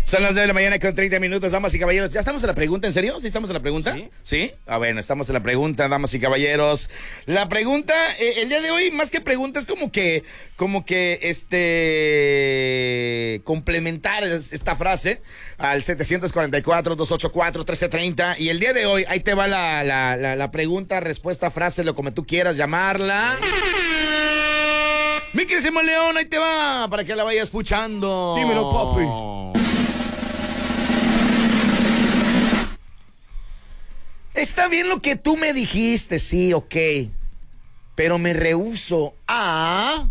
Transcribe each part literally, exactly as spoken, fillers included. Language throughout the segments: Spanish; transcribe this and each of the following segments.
Son las nueve de la mañana con treinta minutos, damas y caballeros. ¿Ya estamos en la pregunta? ¿En serio? ¿Sí estamos en la pregunta? Sí. ¿Sí? Ah, bueno, estamos en la pregunta, damas y caballeros. La pregunta, eh, el día de hoy, más que pregunta, es como que, como que, este, complementar esta frase al setecientos cuarenta y cuatro, doscientos ochenta y cuatro, trece treinta. Y el día de hoy, ahí te va la, la, la, la pregunta, respuesta, frase, lo como tú quieras llamarla. Mi querísimo León, ahí te va, para que la vayas escuchando. Dímelo, papi. Está bien lo que tú me dijiste, sí, ok. Pero me rehúso a...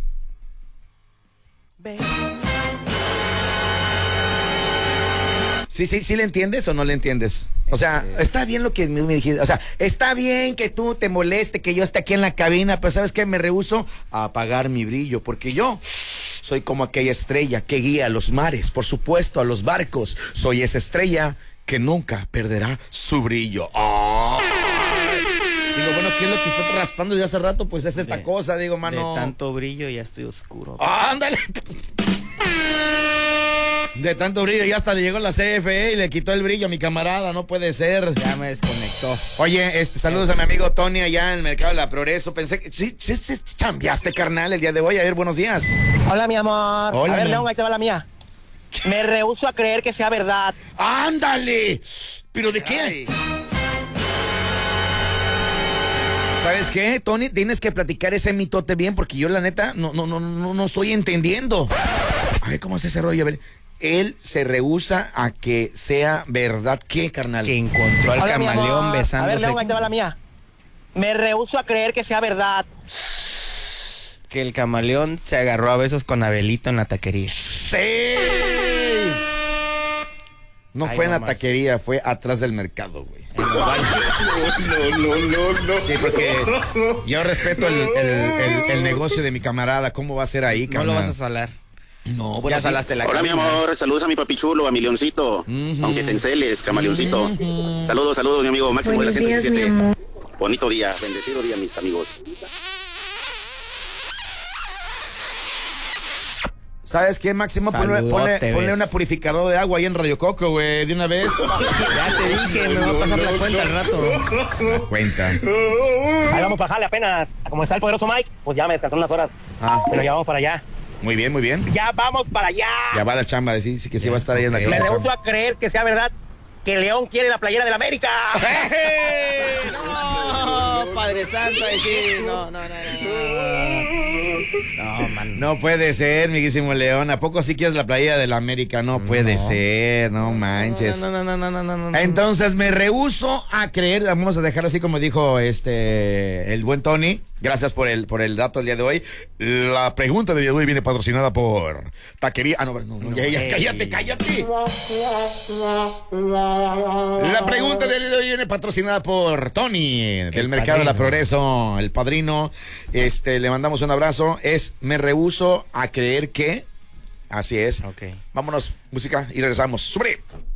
Sí, sí, ¿sí le entiendes o no le entiendes? O sea, está bien lo que me dijiste. O sea, está bien que tú te moleste, que yo esté aquí en la cabina, pero ¿sabes qué? Me rehúso a apagar mi brillo, porque yo soy como aquella estrella que guía a los mares, por supuesto, a los barcos. Soy esa estrella que nunca perderá su brillo. ¡Oh! Digo, bueno, ¿qué es lo que está raspando de hace rato? Pues es esta de, cosa, digo, mano. De tanto brillo ya estoy oscuro. ¡Ándale! De tanto brillo ya hasta le llegó la C F E y le quitó el brillo a mi camarada, no puede ser. Ya me desconectó. Oye, este, saludos a mi amigo Tony allá en el Mercado de la Progreso. Pensé que sí, sí, sí, chambeaste, carnal, el día de hoy. A ver, buenos días. Hola, mi amor. Hola, a ver, mi... León, ahí te va la mía. Me rehúso a creer que sea verdad. ¡Ándale! ¿Pero de qué? Ay. ¿Sabes qué, Tony? Tienes que platicar ese mitote bien porque yo, la neta, no, no, no, no, no estoy entendiendo. A ver, ¿cómo es ese rollo? A ver, él se rehúsa a que sea verdad. ¿Qué, carnal? Que encontró al Hola, camaleón besándose. A ver, León, ahí te va la mía. Me rehúso a creer que sea verdad. Que el camaleón se agarró a besos con Abelito en la taquería. ¡Sí! No Ay, fue en no la más. taquería, fue atrás del mercado, güey. No, no, no, no, no. Sí, porque yo respeto el, el, el, el negocio de mi camarada. ¿Cómo va a ser ahí, carnal? No lo vas a salar. No, bueno, ya salaste la Hola, cabina. mi amor, saludos a mi papi chulo, a mi leoncito, Uh-huh. aunque te enceles, camaleoncito. Uh-huh. Saludos, saludos, mi amigo Máximo de la Buenos días, ciento diecisiete. mi amor. Bonito día, bendecido día, mis amigos. ¿Sabes qué, Máximo? Ponle, ponle, ponle una purificadora de agua ahí en Radio Coco, güey, de una vez. Ya te dije, me va a pasar la cuenta al rato. La cuenta. Ahí vamos a bajarle apenas. Como está el poderoso Mike, pues ya me descansó unas horas. Ah. Pero ya vamos para allá. Muy bien, muy bien. Ya vamos para allá. Ya va la chamba, sí, sí que sí va a estar ahí en la Me casa. rehúso a creer que sea verdad que León quiere la playera del América. No, Padre Santo, sí, no, no, no, no. No, man. No puede ser, miguísimo León. ¿A poco sí quieres la playa de la América? No puede No. ser, no manches. No, no, no, no, no, no, no. Entonces me rehúso a creer, vamos a dejar así como dijo este el buen Tony. Gracias por el por el dato el día de hoy. La pregunta del día de hoy viene patrocinada por Taquería. Ah, no, no, no, ya, ya, cállate, cállate. La pregunta del día de hoy viene patrocinada por Tony del El Mercado de la padrino. Progreso, el padrino. Este, le mandamos un abrazo. Es me rehúso a creer que. Así es. Ok. Vámonos, música y regresamos. ¡Sube!